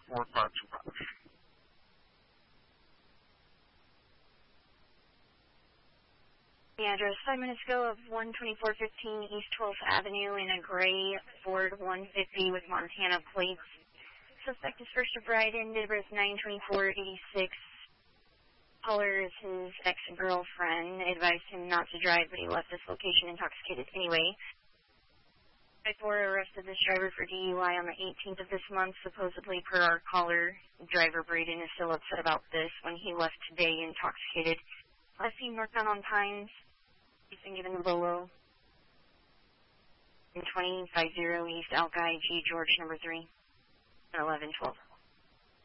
452. The address 5 minutes ago of 12415 East 12th Avenue in a gray Ford 150 with Montana plates. Suspect is first of ride-in, date of birth 9/24/86. Caller is his ex-girlfriend. Advised him not to drive, but he left this location intoxicated anyway. 5-4 arrested this driver for DUI on the 18th of this month. Supposedly, per our caller, driver Braden is still upset about this when he left today intoxicated. Last seen northbound on Pines. He's been given the Bolo. 2050 East Alki G George number 3. 1112.